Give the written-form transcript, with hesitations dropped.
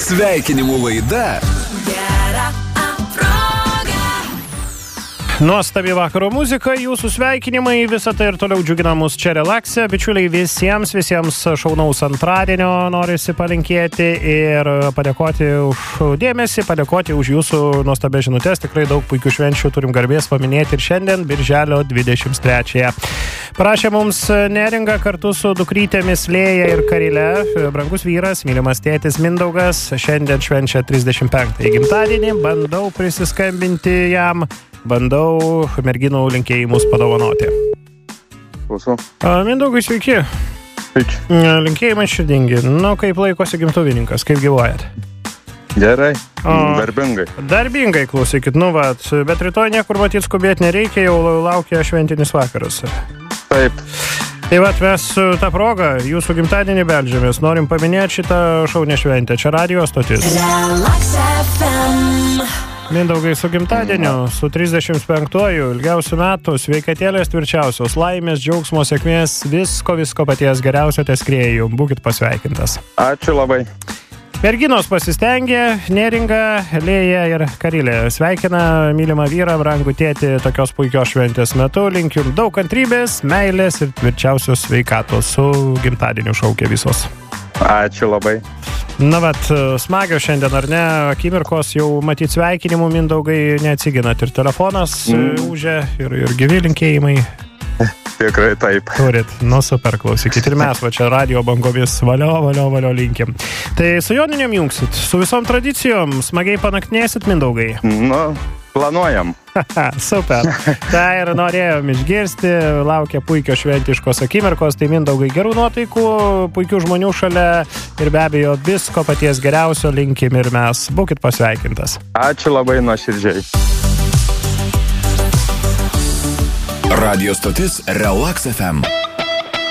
Sveikinimų laida. Nuostabi vakaro muzika, jūsų sveikinimai, visą tai ir toliau džiugina mus čia Relaxe. Bičiuliai, visiems šaunaus antradienio norisi palinkėti ir padėkoti už dėmesį, padėkoti už jūsų nuostabę žinutės. Tikrai daug puikių švenčių turim garbės paminėti ir šiandien, birželio 23. Parašė mums Neringa kartu su dukrytėmis Lėja ir Karile. Brangus vyras, mylimas tėtis Mindaugas, šiandien švenčia 35. gimtadienį. Bandau prisiskambinti jam. Bandau merginų linkėjimus padovanoti. Klausau. Mindaugai, sveiki. Sveiki. Linkėjimai širdingi. Kaip laikosi gimtuvininkas, kaip gyvuojat? Gerai, darbingai. Darbingai, klausykit, bet rytoj niekur matyt skubėti nereikia, jau laukia šventinis vakaras. Taip. Tai mes tą progą, jūsų gimtadienį beldžiamės, norim paminėti šitą šaunę šventę. Čia radijo stotis. Mindaugai, su gimtadieniu, su 35-uoju, ilgiausių metų, sveikatėlės tvirčiausios, laimės, džiaugsmo, sėkmės, visko paties geriausio teskrėjų. Būkit pasveikintas. Ačiū labai. Merginos pasistengė, Neringa, Lėja ir Karilė. Sveikina mylimą vyrą, brangų tėtį tokios puikios šventės metu. Linkiu daug kantrybės, meilės ir tvirčiausios sveikatos. Su gimtadieniu šaukia visos. Ačiū labai. Smagio šiandien, ar ne? Akimirkos jau matyt sveikinimų, Mindaugai, neatsiginat ir telefonas užė ir gyvi linkėjimai. Tikrai taip. Turit, super, klausykit. Ir mes čia radio bangomis valio linkim. Tai su joninėm jungsit, su visom tradicijom, smagiai panaktinėsit, Mindaugai? Planuojam. Super. Tai ir norėjom išgirsti, laukia puikios šventiškos akimirkos, tai Mindaugai gerų nuotaikų, puikių žmonių šalia ir be abejo visko paties geriausio linkim ir mes. Būkit pasveikintas. Ačiū labai nuoširdžiai. Radio stotis Relax FM.